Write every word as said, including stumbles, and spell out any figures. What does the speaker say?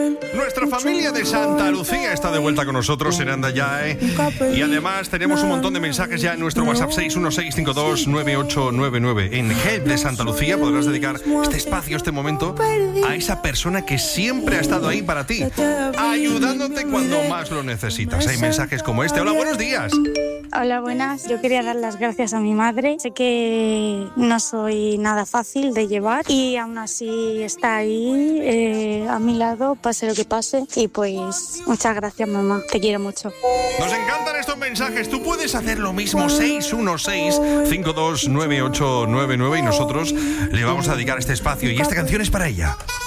Nuestra familia de Santa Lucía está de vuelta con nosotros en Anda Ya, ¿eh? Y además tenemos un montón de mensajes ya en nuestro WhatsApp seis uno seis cinco dos nueve ocho nueve nueve. En Help de Santa Lucía podrás dedicar este espacio, este momento, a esa persona que siempre ha estado ahí para ti, ayudándote cuando más lo necesitas. Hay mensajes como este. Hola, buenos días. Hola, buenas. Yo quería dar las gracias a mi madre. Sé que no soy nada fácil de llevar y aún así está ahí eh, a mi lado, pase lo que pase. Y pues muchas gracias, mamá. Te quiero mucho. Nos encantan estos mensajes. Tú puedes hacer lo mismo. seis uno seis cinco dos nueve ocho nueve nueve y nosotros le vamos a dedicar este espacio. Y esta canción es para ella.